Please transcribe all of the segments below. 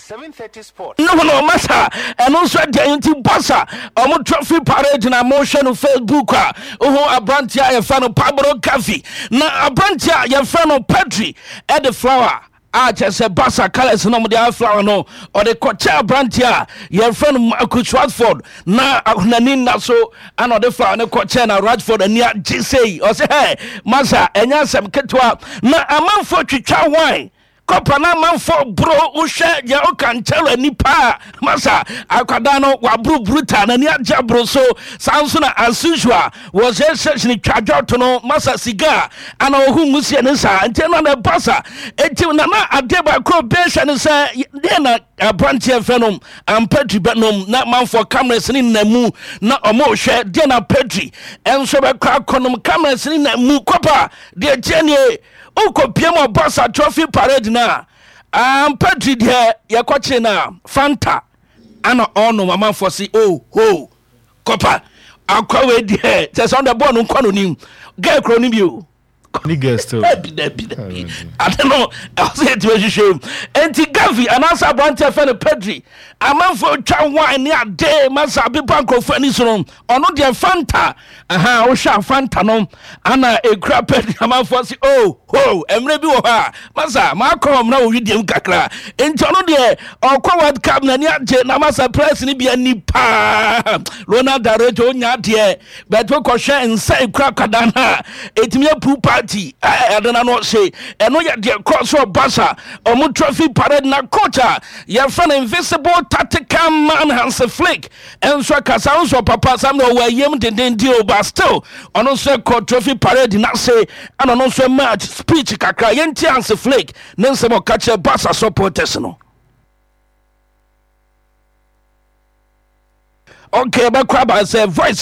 7:30 sport. No, massa, and also the Bossa, or trophy parade na motion of Facebook. Oh, a brantia, your friend of Pablo Cafe. Now, a brantia, your friend of Petri, at the flower. Just a bassa colors no the flower no or the cocha brantia your friend Marcus Radford na nanin so and the flower no cocha na Radford and near GC or say hey massa enya sem ketwa na amanfo twitwa wine Kopa na manfo bro ushe ya okanchelo nipa masa akwada no wabru bruta na ni aja bro so sanso na as usual was a session twajoto no masa cigar ana ohu musie ne sa ente na na basa enti na adeba ko besha ne sa de na branch fenom am petri benom na manfo cameras ni na mu na omo hwe de na petri enso be kwa konom cameras ni na mu kopa de jenie Uko piemo Bossa trophy parade na Petri de yakwache na Fanta ana ono mama fosi ho kopa akwawe de se so the ball no kwano nim girl kro nim you niggas still I don't know I say it was shame enti Gavi anasa branch fe Petri amanfo twa wine ne ade masa be banko fani so no ono de Fanta o sha Fanta no ana ekra Petri amanfo si ho emre bi wo ha masa ma kom na wo widiem kakra enti ono de okwa world cup na ni age na masa press ni bia ni pa Ronald Darejo nya de but we ko hwe nsa ekra kadana etimi pu party I don't know say eno ya de cross or Bossa omu trophy parade na coach ya friend invisible tactical man Hans Flick and so kasa so papa sam no we yem den deal but still ono so trophy parade na say and ono so match speech kakra yenti Hans Flick nense mo catch Bossa supporters no. Okay, but crab as a voice.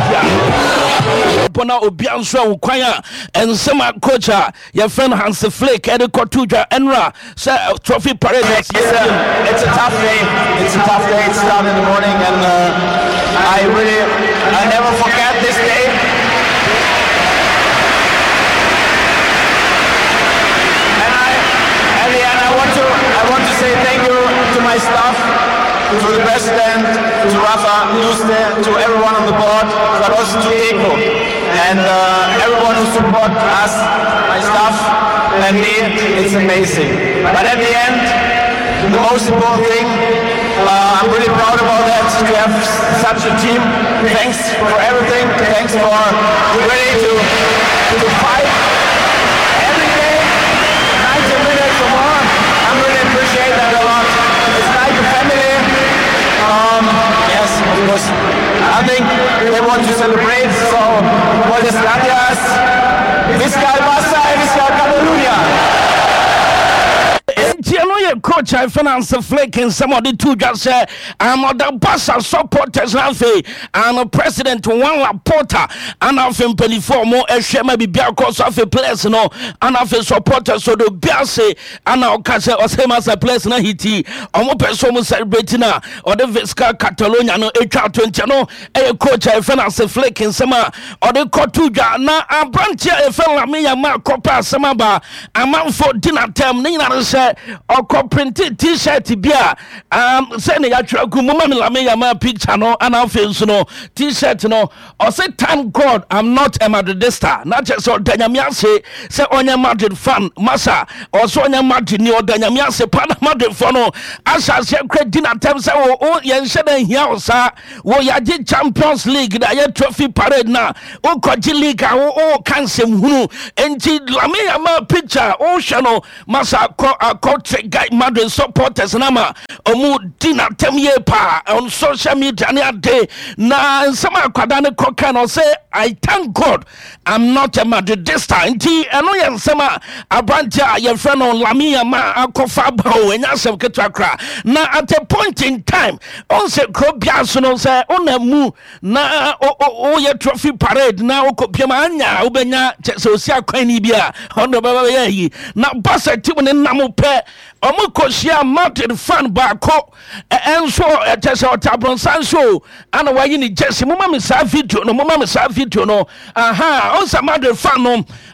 Pona Obianso Kwaya and Sema coach, your friend Hans Flick, Eddie Kotuja, Enra, trophy parade. It's a tough day. It's a tough day. It started in the morning, and I never forget this day. And I want to say thank you to my staff. To the president, to Rafa, to everyone on the board, but also to Eko and everyone who support us, my staff, and me. It's amazing. But at the end, the most important thing, I'm really proud about that. To have such a team. Thanks for everything. Thanks for ready to fight every day, 90 minutes or more. I really appreciate that a lot. It's like a family. Yes, of course. I think they want to celebrate, so muchas gracias. Visca Bossa y Visca Catalunya. Coach, I finance Flick and some of the two just say I'm the Bossa supporters and the president one Porter and I've been penny for more a shame maybe because of a place no and I've supporters so the Biase and I'll catch or same as a place na hiti or more person celebrating or the Visca Catalonia no HR20 no a coach I finance Flick and some or the Kotuja na a branch a fella me a mark copa some ba a man for dinner time nina say or printed t-shirt bia say na yatwa mama me la me yama picture no and I feel so no t-shirt no or say thank God I'm not a Madridista not just so danyamia say onya Madrid fan massa or so onya Madrid ni or danyamia say pan Madrid for no asa say credit dinner time say o yen sheda hia sa wo yaje Champions League da ya trophy parade na o koji league o kansem hunu enti la me yama picture o shano massa ko guy Madrid supporters nama omu dina temye pa on social media ni ade na sama kwada ne koka no say I thank God I'm not a Madridista nti eno ye nsema abrantia ye friend on Lamia ma akofa ba o enya sem ketwakra na at a point in time on say krobia so no say onamu na o ye trophy parade na okopia anya obenya se osi akwan ni bia ono baba ye na Bossa team ne namu pe omo koshia Madrid fan ba ko enso etese otabron sanso ana wayi ni Jesse mama me sa video no aha on sa Madrid fan no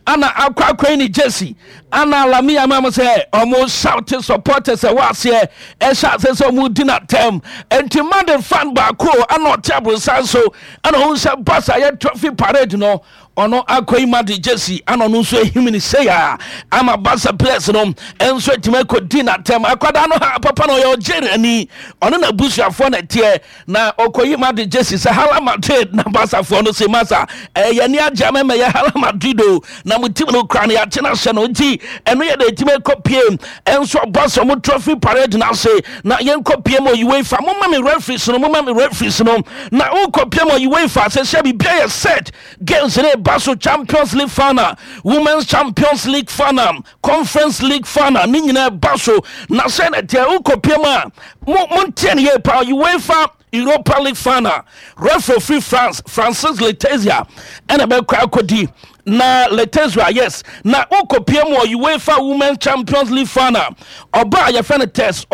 ana akwa ni Jesse ana Lamia mama say almost shouting supporters e was here e shout say so mu dinner term enti man fan ba ko ana table so ana hu say Barca ye trophy parade no ono akoi madi Jesse ano no so himini say ya ama Barca players no enso etime ko dinner term akwada no papa no yo jerani ono na busuafo na tie na okoyi madi Jesse say hala Madrid na Barca fo no say masa ye ni ajame me ye hala Madrid o na mutim no kran ya chena hye no nti eno ye da etime ko piem enso Barca mo trophy parade na say na yen ko piem o UEFA mo ma me referees no na o ko piem o UEFA say she be set games Basso Champions League final, Women's Champions League final, Conference League final, ni nyina Basso na senate u kopiema monten ye pa UEFA Europa League final, referee free Francis Letizia and be kwa kodi na Letizia yes na u kopiema UEFA Women's Champions League final oba ya fene test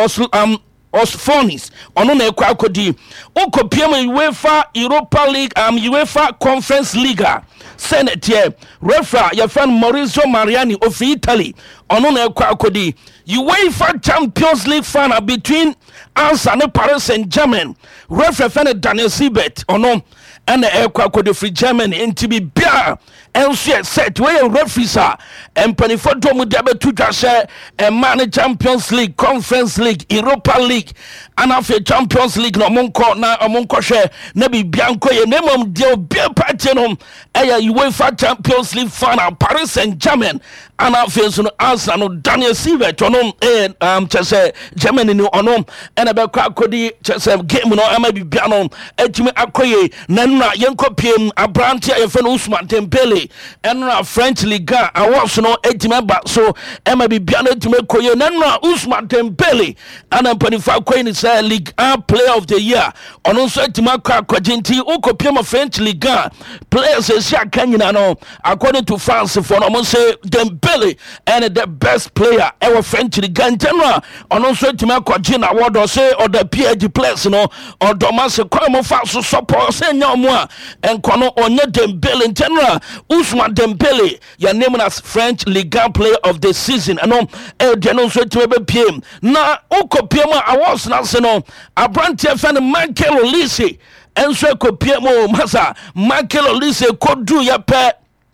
Osfonis ono na ekwa akodi ukopiem UEFA Europa League UEFA Conference League Senate referee ya fan Maurizio Mariani of Italy ono na ekwa akodi UEFA Champions League final between Arsenal and Paris Saint-Germain referee fan Daniel Siebert ono and ekwa akodi free Germany into be bia enso set wey referees and penifo domu debe to twase man Champions League Conference League Europa League and after Champions League no monko na monko hwe na bibia nko ye nemom de obia party no UEFA Champions League final Paris Saint-Germain and after so Arsenal Daniel Siebert ono chese Germany no ono and be kwa kodi chese game no ama bibia no etimi akoye na na yenko piem abrantia ye fe no Ousmane Dembele and French Ligue awards no etime ba so ema bibia no etime koye na na Ousmane Dembele and panifa koye say Ligue 1 player of the year ono so etime akwaginti ukopiem French Ligue players is akanyina no according to France for no say Dembele and the best player ever French Ligue in general ono so etime akwagina award or say or the PSG players no or domase kwamo fa so support say nyamu enkono onye Dembele in general Ousmane Dembele your name as French Ligue 1 player of the season ano no so etime PM na ukopiem awards na se no abrantie fan Michael Olise enso ekopiem masa Michael Olise kodu ya pe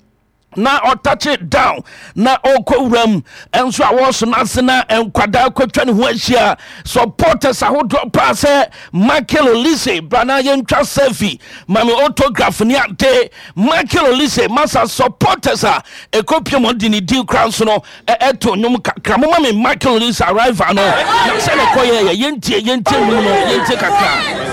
na or touch it down na okowram enso awards na se na enkwada kwatwa ne ho ahia supporters ahodo pass Michael Olise brana yentwa selfie mami autograph ni ade Michael Olise masa supporters ekopiem odini di crown so no eto nyum kakra mama me Michael Olise arrival no na se ne koye yentie mu no yentie kakra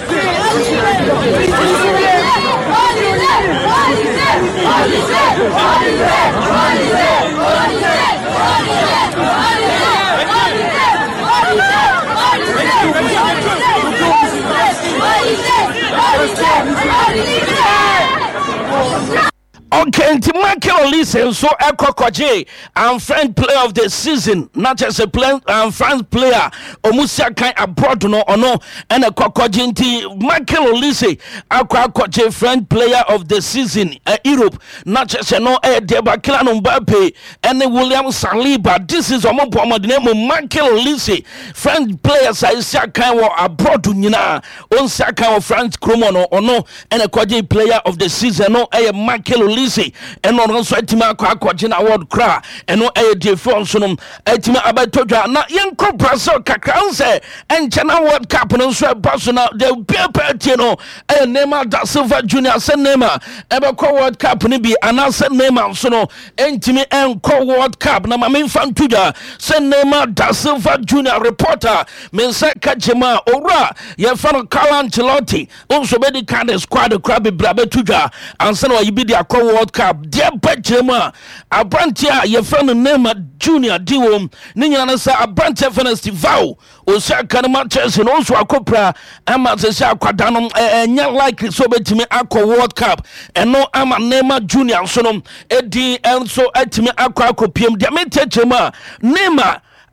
Okay, and Michael Olise so Ekokoje and French player of the season, not just a player French player Omusia kai abroad no ono and Ekokoje nti Michael Olise Ekokoje French player of the season Europe, not just no Deba Kylian Mbappe and William Saliba. This is omo the name of Michael Olise French players I kai wo abroad nyina on saka of French Chromo ono and Ekokoje player of the season no Michael Olise and on also etima akwa award kra eno defense no etima abatodwa na yenko Brazil kakranse enchana World Cup no so Barcelona the paper no Neymar da Silva Junior se Neymar ebekọ World Cup ni bi anase Neymar so no entimi enko World Cup na mame fantuja se Neymar da Silva Junior reporter mense kajema ora ye fan Carlo Ancelotti also be the kind of squad kra be brabe tuja anse no yibi di akọ World Cup dia bajema abrantia ye fan Neymar Junior diwo ni nyina na sa abrantia festival o sa kan Manchester no so akopra ama se akwada no enya likely so betimi akọ World Cup eno ama Neymar Junior so no edi enso etimi akọ akopiem dia metechema Neymar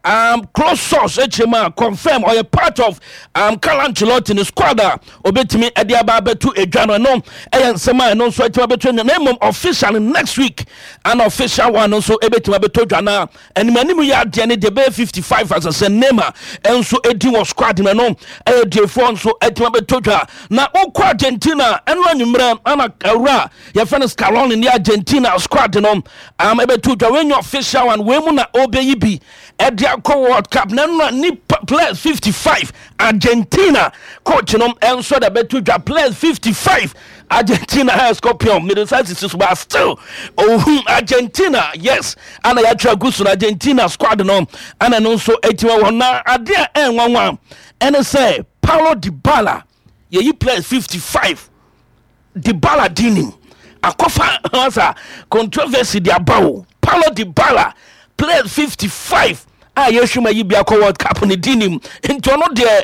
close source HMA confirm or a part of Carlo Ancelotti in the squad obetimi ediaba betu edwano no sema no so etima betu the name official next week an official one so ebetima betu dwana and manimu ya de ne de be 55 as a name enso edi was squad no de phone so etima betu dwa na okwa Argentina eno anwumre ana awura ya friend Scaloni in the Argentina squad no ebetu dwa when official one we mu na obeyi bi World Cup ni players 55 Argentina coach no enso da betu dwa players 55 Argentina has Scorpion middle size is but still Argentina yes and ya tragusu Argentina squad no and no so 81 na ade enwanwa and say Paulo Dybala ye players 55 Dybala dining akofa answer controversy dia bawo Paulo Dybala players 55 yeshuma yibia ko World Cup ni dinim into no de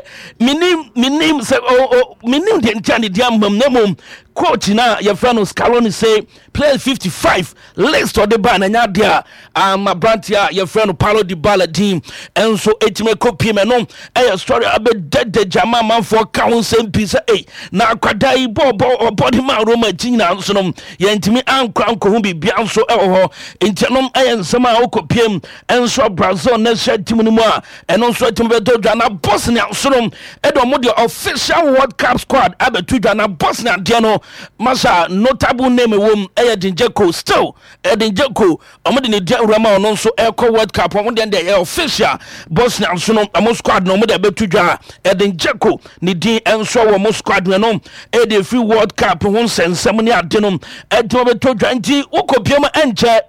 minim say minim de ntani dia mamnamum coach na your friend Scaloni say players 55 list or the ban anya dia my brand your friend Paulo Dybala team and so etime copy me no story about dead jama man for council piece na kwadai body man Roma tina so no yentimi anko hu bibia so intenom nsema okopiem enso Brazil na shed team no a eno so etime do na Bosnia so no mo the official World Cup squad abetu na Bosnia dia no Masha notable name wom Edin Dzeko still Edin Dzeko omode ne dia urama ono so Eco World Cup omode dey official Bosnia so no amo squad no omode betudwa Edin Dzeko ne din enso wo mo squad no dey free World Cup ho nsensem ne ade no edo betudwa nti ukopiem enche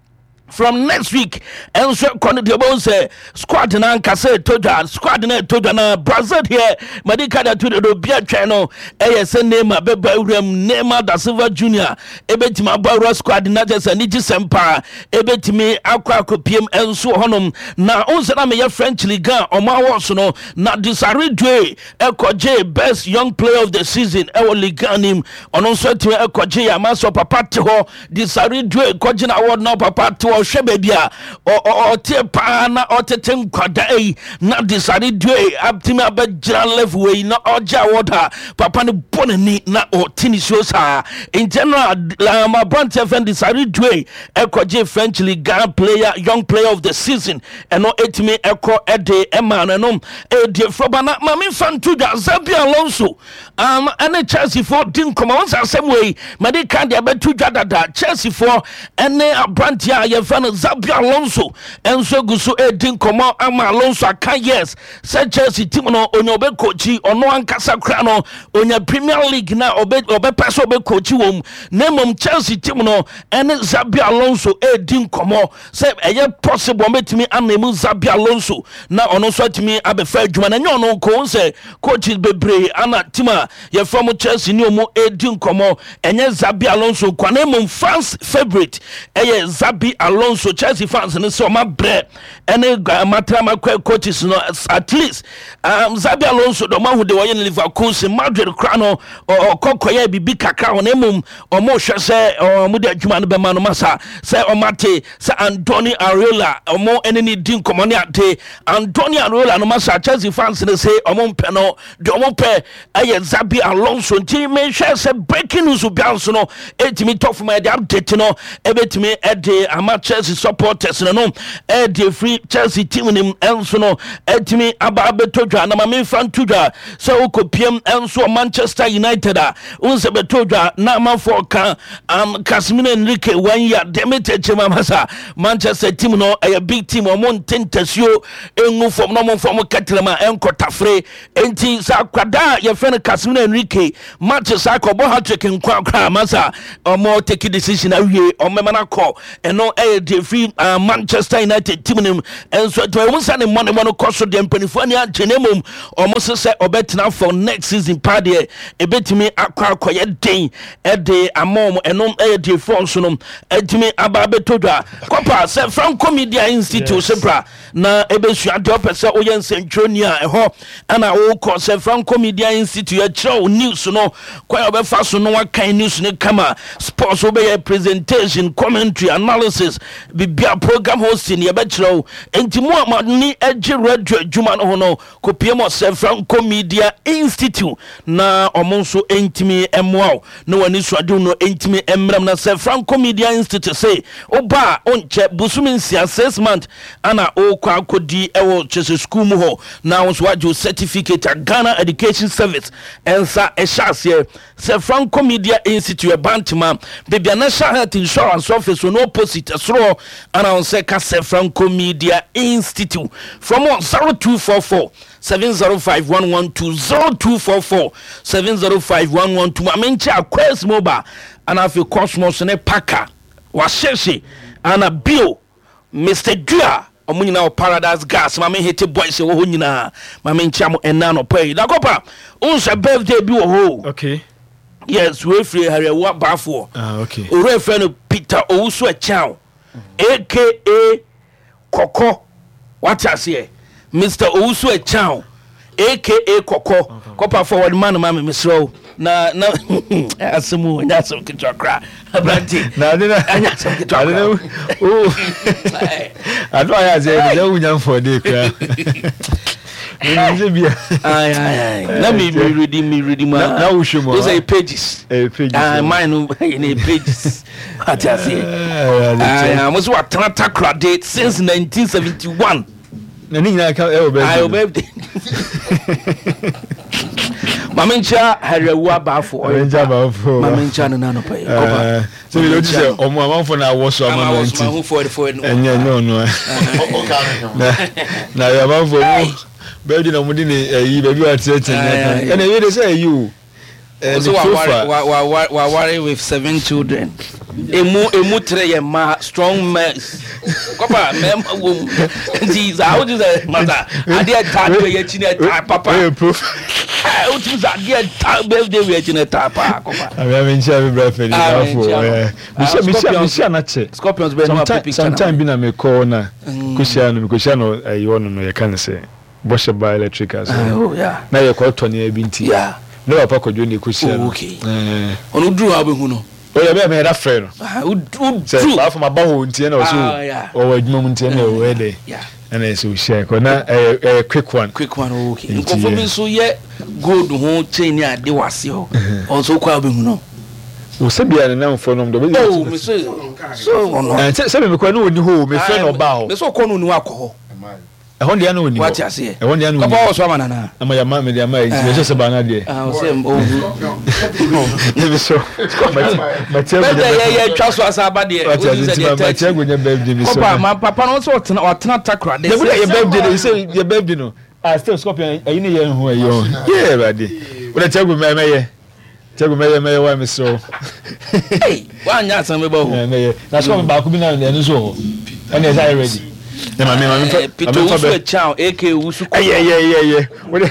from next week and so the say squad na nkase toja squad na toja na Brazil here madika da to the bia channel Neymar beba urem Neymar da Silva Junior ebetima ba squad na just ani gisempa ebetimi akwa kopiem enso honom na onse na me French Ligue 1 omawo no na Disaridwe ekoje best young player of the season Ligue 1 nim ono so timi ekoje ya maso papa te ho Disaridwe koje na award na papa te hwe bebia o tie pa na otetem kwada na Disaridwe aptimi abagira level we na oja water papa ne bonani na o tinisio sa in general my brand FM Disaridwe ekoje French Ligue 1 player young player of the season eno etimi eko ede emano no de frobana mami fantu da Xabi Alonso ene Chelsea for din koma once asem we made kan de abetu dada Chelsea for ene brand ya ye fan Xabi Alonso enso guso edin koma ama Alonso aka yes say Chelsea team no onye obe coachi ono ankasa kra no onye Premier League na obe person obe coachi wom nemom Chelsea team no ene Xabi Alonso edin koma say eye possible metimi anemu Xabi Alonso na ono so atimi abefa adwuma na nyono ko say coaches bebre ana tima ye from Chelsea ni omo edin koma enye Xabi Alonso kwanemom fans favorite eye Xabi Alonso Chelsea fans no so ma bre ene matrama coaches no at least Xabi Alonso do ma hu de wo yen Liverpool Madrid krano kokoye bibi kakra onemum omo hwe se omo de adwuma no be ma no masa se omate se Antonio Areola omo eneni din komo ne ade Antonio Areola no masa Chelsea fans ne say omo mpe no de omo pe aye Xabi Alonso nti me hwe se breaking news bianso no etimi top my update no ebetimi ede ama Chelsea supporters no ede free Chelsea team nim enso no etimi aba betodwa na ma fan tudwa se okopiem enso Manchester United unse betodwa na ma for kan Casemiro Enrique 1 year demete chema masa Manchester team no a big team o mon tentasio engu from no mon from katlema enkotafre enti sa kwada ye friend Casemiro Enrique Manchester akobo hat-trick nkwa masa omo take decision awie omemana call eno de free Manchester United team nim enso to we say ne money koso de mpanifo ne agenemum omo se obetina for next season party ebetimi akwakoye den de amom eno de fonso no etimi ababetodwa kopa se Franco Media Institute sebra na ebesua de opese oyen centronia eho ana wo ko se Franco Media Institute ya chiro news no kwa obefa so no wakan news ne kama sports obey presentation commentary analysis bibia program hosting ye betro enti mo amani age radio adwuma no ho no kopie mo Franco Media Institute na omonso entimi emwa no wani suade no entimi emram na Franco Media Institute say oba onche busumi nsia 6 month ana okwa akodi ewo chese school mu ho na wonso wajo certificate Ghana Education Service ensa ehase Franco Media Institute bantima bibia National Health Insurance Office no opposite sro ana on say ka Franco Media Institute from 0244 7051120 0244 7051120 amenche Quest Mobile and afi Cosmos ne Paka wa sheshe ana bio Mr. Dua omunyina o Paradise Gas mame hete boys wo ho nyina mame ncha mo enano pay da kopa unse birthday bi wo ho okay yes we free harewa bafo okay ore friend Peter Owusu Echao aka Koko what you say Mr. Owusu Echao aka Koko kopa forward man mama misro na asemu nya some kitwa abranti na anya some kitwa oh I don't have say we nyam for dey kra ay na me reading ma na wo hwemo those are pages mine in pages what you say I was what takra date since 1971 na ni nyina ka e birthday Mamencha harewa bafo Mamencha no no pay so we just say omo amanfo na wo so amanfo ma for enye no na ya amanfo birthday na mudi ni yi baby wa tete na we dey say you so wa worry with 7 children emu tre ma strong men kopa mem wom these how do the mother adia tag we chine papa uti za adia tag birthday we chine papa kopa am ncha be birthday mi na che Scorpions be no picture sometime bi na me call na kushia no ayi no ye kan say Boshe by electricals oh yeah na ye ko to ne binti yeah no papa ko joni kushia no okay onu dru ha be hu no o ye be me da frɛ no true fa ma ba ho ntie na o so o wa dwuma mu ntie na o we yeah and so share ko na quick one okay nkofo bi so ye gold ho chain ya de wase ho o so kwa be hu no o se bia na mfo no do be oh me so no se me ko na oni ho me frɛ no ba ho me so ko no ni wa ko ho ehon dia na oni what you say ehon dia na oni papa o so amana ama ya ma me dia ma e je se ba na dia o se o ne so ma tie ye twa so asaba dia o se dia ma tie gonya birthday mi so papa no so otena takra de ye birthday you say your birthday no still Scorpion ayi ne ye hu ayi on yeah badi o na tie go me ye Tego me wa me so. Hey, wa nya san me ba ho. Me na so me ba ku bi na ne so ho. And is I ready? Na me Peter Owusu Echao aka Owusu. Yeah.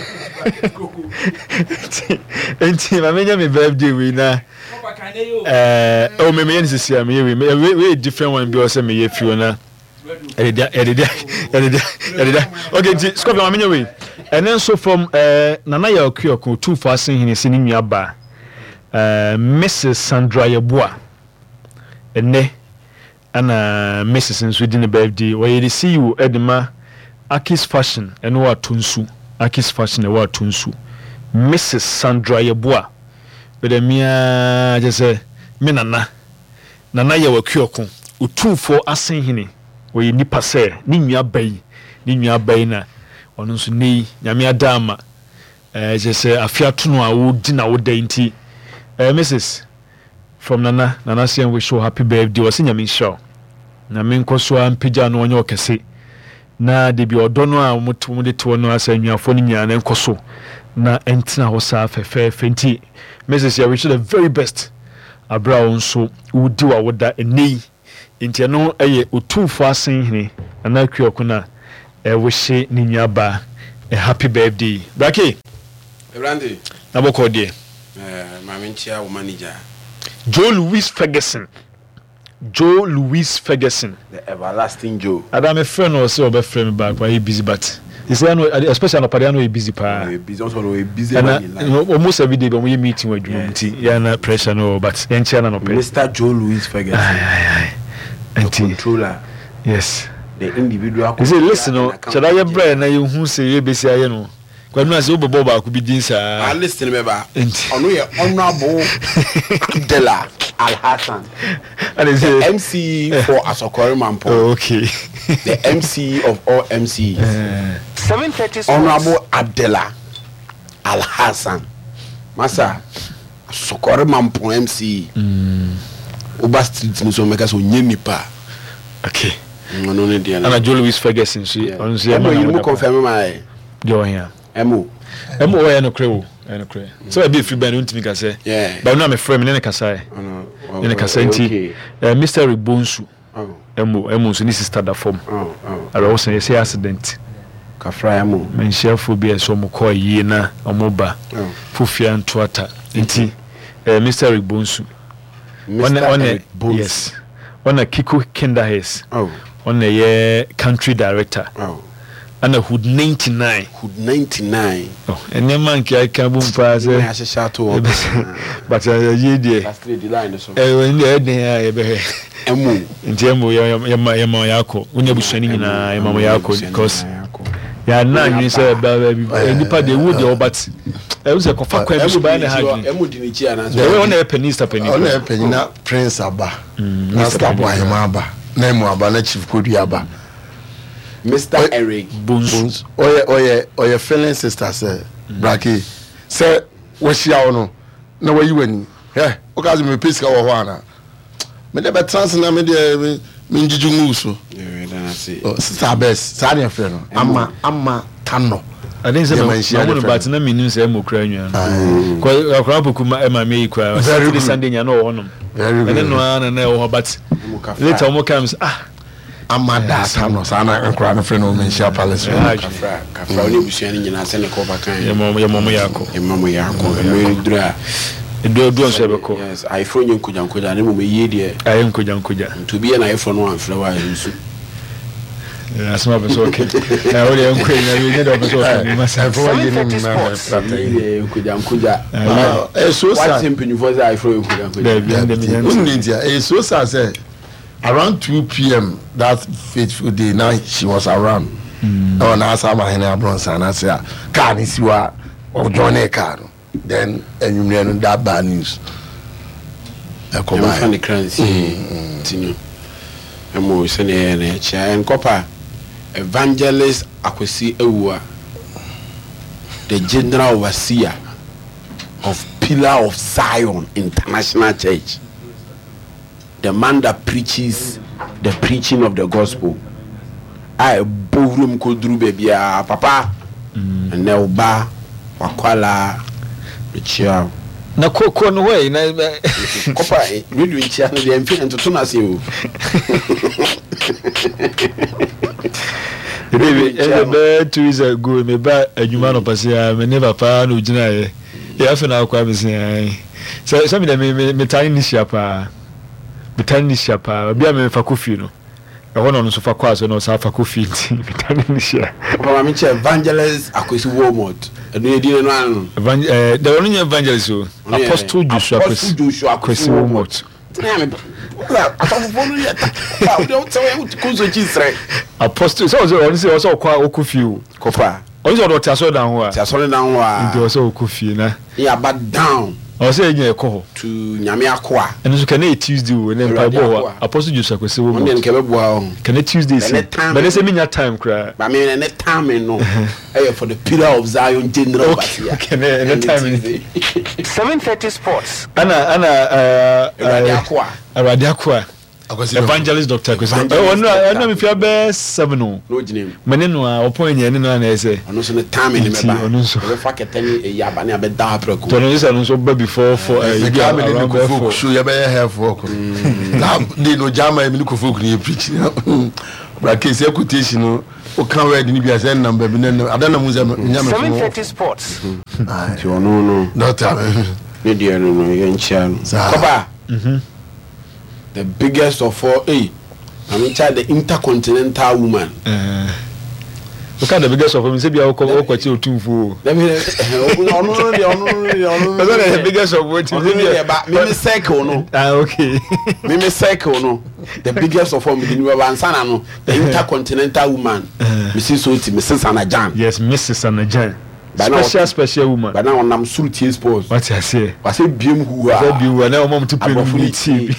Enti ma me nya me birthday we na. O me yen sisi me we different one bi o say me ye Fiona. Edida. Okay, Scorpion ma me nya we. And then so from Nana ya Okuoko 2 for asin hini sini nua ba. Mrs. Sandra Yeboah ene ana Mrs. Nsudi birthday we dey see you Edema Akis Fashion eno wa tunsu Akis Fashion e wa tunsu Mrs. Sandra Yeboah we dey mia je say me nana ya wakuoko otumfo asen hini we nipa se ni nua bai na ono nso nei nyame adama je say afiato no a wo di na wo dai nti Mrs. from Nana saying we show happy birthday was in your show. Na me nkoso ampija no onye okese. Na de bi odono a mutu de to no asa nnuafo ni nya na nkoso. Na entina ho sa fefe fenti. Mrs. ya wish the very best. Abra onso udi wa woda enei. Nti no eye otumfo asen hene. Na kwioku na wish ni nya ba a happy birthday. Brake. Randy. Na boko die. Mamenchia wo manager Joe Louis Ferguson, the everlasting Joe. Adam a friend or so be friend back but he busy but he say no especially no padiano he busy pa busy also busy almost every day when we meeting with you yeah na pressure no but enchana no Mr. Joe Louis Ferguson the controller. Yes. The individual. You say, listen, shall I bread na you who say you be say you know. When I say Boba could be dinsa. I listen, remember. On we honorable Abdullah Al Hassan. And is the MC for Asokore Mampo. Oh, okay. The MC of all MCs. 7:30. Honorable Abdullah Al Hassan. Masa Asokore Mampo MC. Oba Street so make us onyemi pa. Okay. No need there. And Joe Louis Ferguson so on say you confirm my Joe here. Emo why no crew no crew. So I be free band untimi ka say. Yeah. But now me frame ne kasa. Ne kasa nti Mr. Ribonsu. Emo so this is start that form. I was say accident. Ka fry emo. Men share phobia so mo call yi na omoba. Fufia ntoata. Nti Mr. Ribonsu. Yes. On a Kiku Kinderhays. On a country director. And a Hood 99. Hood 99. Oh, and your monkey I can't boom pass. But ye dear. That's the line. When the day in Jemo Yamayako. When you're shining in a Yamayako because yeah, now you say baby they would go but I was a coffee quench by the hard. Only a penista penny. Only a penny Prince Abba. Master Boy Maba. Name Abba Chief Kudiaba. Mr. Eric Boons. Or your fellow sister, sir. Bracky. Sir, what's she on? No way you win. Yeah, because me Pisca or Wana. Me never transfer me the Minjiju Muso. Sister Bess, Sanya Feno. Amma Tano. I didn't say I want about no means a Ukrainian. Quite a crop of my make very Sunday, I know one. Very good. And then but later more comes Amada Tano, Sana and Crown of Feno, Menshia Palace. Cafra, only be shining in a Seneca kind. Your Mamma Yako, and Mary Dra. Yes, I phone you could uncle, and you may dear. I am could to be an iPhone 1 flower. That's not okay. I only am crazy. I need to must have for you. So sad. Around 2 p.m. that fateful day, night she was around. Oh, now some of her Bronson, I said, "Can you see what or John A. car?" Then and you know that bad news. I come from the currency. I'm more saying, and Copper Evangelist Akwesi Ewa, the General Overseer of Pillar of Zion International Church, the man that preaches the preaching of the gospel. I borum kodru baby papa and now ba wakwala richia na koko no way na kopa radio richia na dey mfi ento na se o baby 2 years ago me ba adwuma no pase ya me ne papa no gina ye ya fe na akwa me se so me me tani ni shiapa bitani shiapa bia me fa kofi no e wono no so fa kwa so no sa fa kofi nti bitani ni shia papa me che Evangelist Akwesi Womot enu ye di no an the only evangelist so Apostle Joshua Akwesi Womot Apostle so on say so kwa okufi kofa on say do tiaso dan ho a tiaso dan ho a nti so okufi na ya bad down o say nya ekọ to nyame akoa eno so kana Tuesday we ne mpa bo Apostle Joshua Akwesi wo on nke beboa o kana Tuesday say but they say me nya time kra but me ne time no for the Pillar of Zion General Overseer kana ne time 7:30 sports ana Radiakwa Evangelist Dr. Akwesi no me fia be 7 no jinem mene no a opon nya ne no na say ono so ne time ni meba ono so we fa ketani e yaba ne abeda apreko to no say no so ba before for you come in the kofu show you be here for na dey no jama me kofu ku ni preach bra case quotation no o kan word ni bia say number bi na adana mu say nya me 7:30 sports ti ono no doctor ne dia no ye nchia no kopa the biggest of all I mean the intercontinental woman What kind of biggest of them? Say, be our quality or 2 4. The biggest of what? Me circle no. Okay. Me circle no. The biggest of them, the new Vansana no. The intercontinental woman, Mrs. Soti, Mrs. Anajan. Yes, Mrs. Anajan. Special woman. But now I'm Suti sports. What I say? I say BM who are. You are now mom to pay me TV.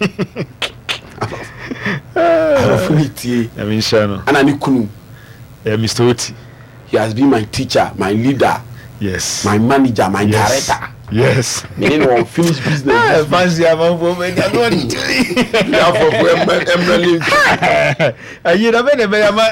I mean, Shano. And I kunu. Mr. Oti. He has been my teacher, my leader. Yes. My manager, my director. Yes. Me didn't want finish business. Fancy I'm for me. I'm not. You know, I'm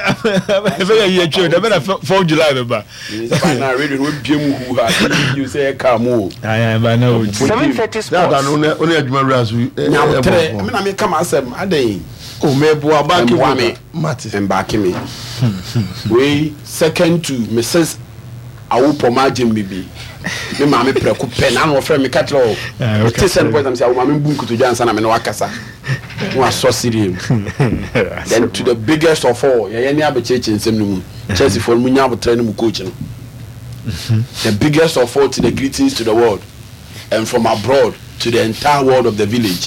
4 July, remember? Now, ready to BM who are. You say, come on. I am. I know. 7:30 sports. Only a Juma Razu. I mean, come as a day. Oh, me boy, back me. Matty. And back me. We second to Mrs. Awupo Majim Bibi. Me mama preku pen and offer me catlo. Okay. Tell them say mama bunku to Jansan and wakasa. No so serious. Then to the biggest of all, ya any abe church in Semnu. Chelsea for munya bo train mu coach no. The biggest of all to the greetings to the world and from abroad to the entire world of the village.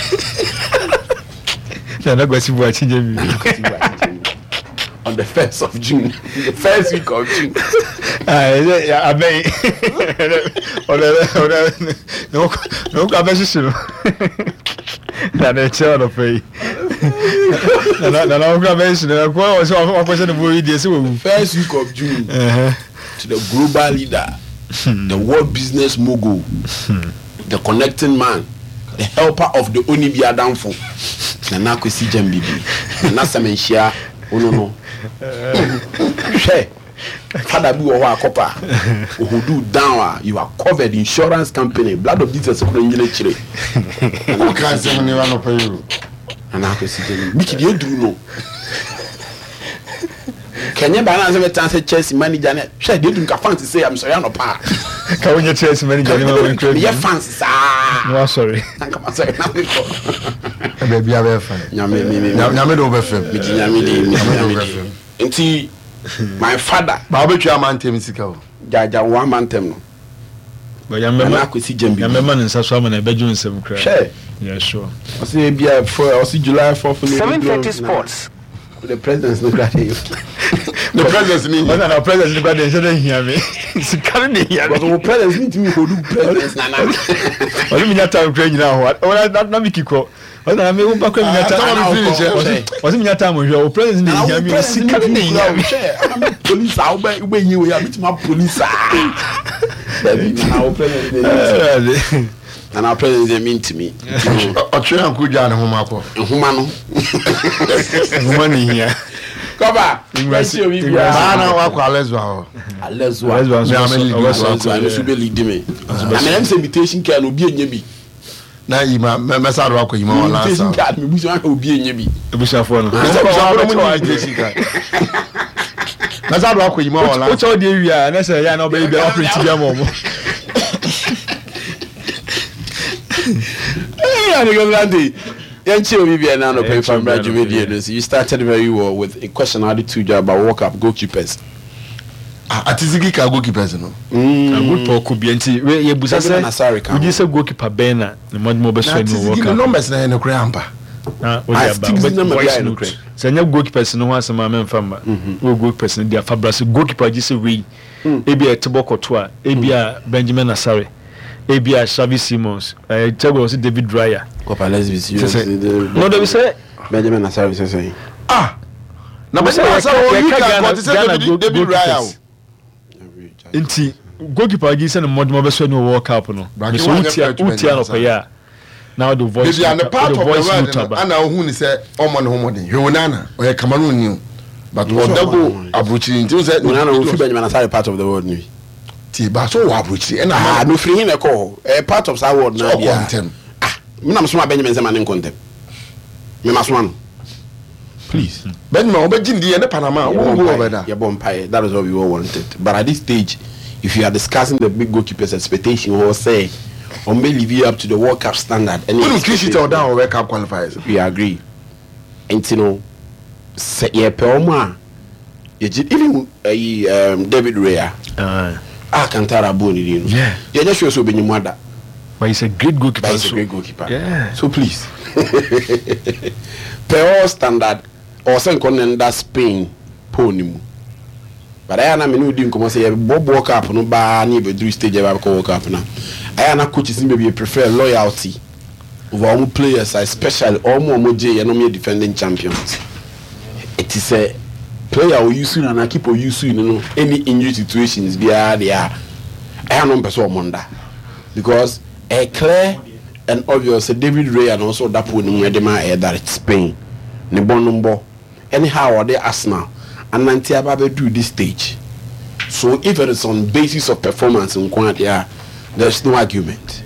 On the 1st of June, the first week of June. I may. No, I'm a sister. That a child of a. First week of June to the global leader, the world business mogul, the connecting man, the helper of the Onibia Danfo. Nana Kwesi Jambibi. Nana Samenshia. Oh no. Hey, Father Boo or Copper, who do down, you are covered insurance company, blood of Jesus, and Chile. And I can't say when you run up a you. And I can see Mickey, you do know. Can you balance every time say Chelsea manager? She didn't fancy say I'm sorry, I'm not part. Can you Chelsea manager? You're fancy, no, sorry. I'm sorry. Baby, I have fun. Yamid over film. Until my father, Barbecue man, Timisico. Jaja, 1 month. But I'm not with Jimmy. I'm a man in Sassuam and a bedroom. Share. Yeah, sure. I see July 4th. 7:30 sports. The president's not glad you. The president's need. No, president's glad they shouldn't hear me. It's currently here. But the president's need me who do presidents. Nana. Only me that time praying now. What? Oh, that's not me, Kiko. Oh, no, I mean, back when you was in your time with your president. I'm police. I'll bet when you are with my police. And our president mean to me. A train could down home. Humano. Money here. Cover. Let's invitation can be a na ima mesa do akọ ima wala sa me busu an obi enyebi ebusafo no mesa do akọ ima wala o cho de wi na say ya na obi bia operate bia mo yeah the government yanchi obi bia na no pay from Juvenile no you started very well with a question how to job about walk up goalkeepers atizigi ka goalkeepers no goalkeeper ko bi anti we ye busa say we say goalkeeper ben na mo be so no work the numbers na no kra ampa o dia ba say nya goalkeepers no ho asema me mfamba we goalkeepers no dia fabras goalkeeper ji say we ebia Tebokoto a ebia Benjamin Asare ebia Xavi Simons Tego was David Raya Copa Lesbis no they say Benjamin Asare say na be say you can say David Raya Inti goalkeeper gi say no modmo be so no World Cup no so utia no paya now the voice and the part of the world and who ni say omo no homodin Yonana or Cameroon new but double abruchi nti say Yonana who Benjamin Asare part of the world ni ti ba so wa abruchi and no free him e call part of that world na dia me na so Benjamin say man in contem me maso no please Benjamin obejindi and Panama that is what we all wanted but at this stage if you are discussing the big goalkeepers expectation or say or may live you up to the World Cup standard and you it or down World Cup qualifiers we agree and you know say ye pe o ma even David Raya. Alcantara Boni, yeah, just shows you mother. But he's a great goalkeeper. Yeah. So please, per all standard, or some that Spain pony. But I am not doing come say Bob World Cup no ba ni be do stage of World Cup now. I am not coaches maybe prefer loyalty over all players, especially all more J and no defending champions. It is a player who use and I keep on using, you know, any injury situations be there. I am not person wonder because a clear and obvious David Raya and also that one where the man that it's Spain, ne bon number. Anyhow, are they Arsenal and nanti ababe do this stage. So if it is on basis of performance in quantity, there's no argument.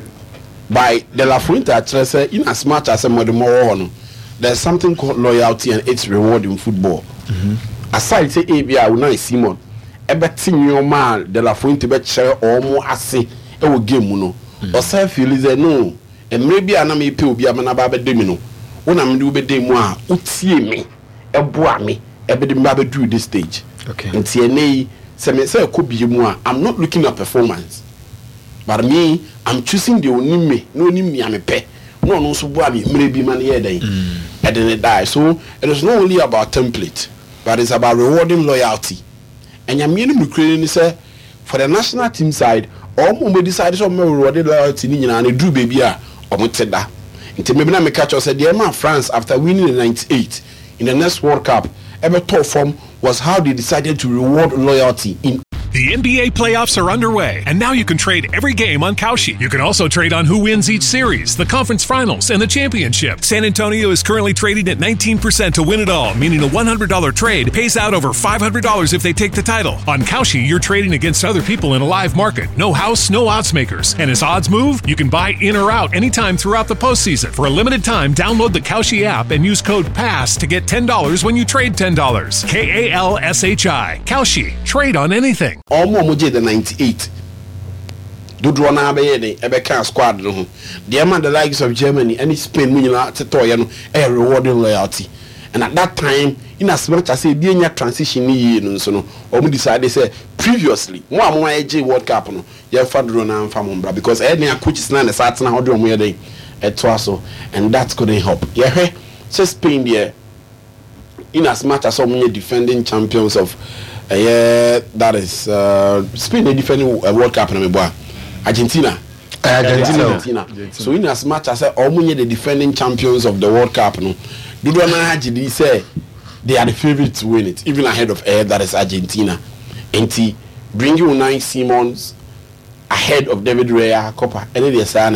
By the La Fuente, in as much as a more there's something called loyalty and its reward in football. Aside say ABI will not Simon. Everything your man, the La Fuente bet share or more assay it will game no. Or self feel is a no. And maybe I may pay be a man about demino. When I'm do be demois, utie me, a boa me, a bit of do this stage. Okay. And TNA, say could be more. I'm not looking at performance. But me, I'm choosing the only me, no me, I'm a pet. No, so maybe man here day. And then it die. So it is not only about template, but it's about rewarding loyalty. And your minimum creating say for the national team side, all more decided some rewarding loyalty and a do baby or muteda. Until maybe I catch us said the man France after winning in '98 in the next World Cup, ever top form was how they decided to reward loyalty in. The NBA playoffs are underway, and now you can trade every game on Kalshi. You can also trade on who wins each series, the conference finals, and the championship. San Antonio is currently trading at 19% to win it all, meaning a $100 trade pays out over $500 if they take the title. On Kalshi, you're trading against other people in a live market. No house, no odds makers. And as odds move, you can buy in or out anytime throughout the postseason. For a limited time, download the Kalshi app and use code PASS to get $10 when you trade $10. KALSHI. Kalshi. Trade on anything. Almost the 98. Do na be Ebeka squad no. The man the likes of Germany and Spain mean to toy a rewarding loyalty. And at that time, in as much as a being a transition year, so no, or we decided say previously, more AJ World Cup no, you have found Ronan Famumbra because any coaches na the Saturn how do we day at Twaso, and that's couldn't help. Yeah, so Spain there, in as much as so many defending champions of that is Spain defending World Cup na meboa Argentina. So in as much as all the defending champions of the World Cup no do na hagidi say they are the favorites to win it even ahead of that is Argentina. And bring you Unai Simons ahead of David Raya Copa and they say